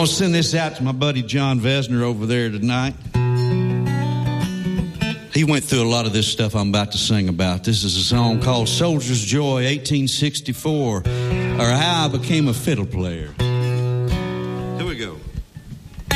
want to send this out to my buddy John Vesner over there tonight. He went through a lot of this stuff I'm about to sing about. This is a song called Soldier's Joy, 1864, or How I Became a Fiddle Player. Here we go.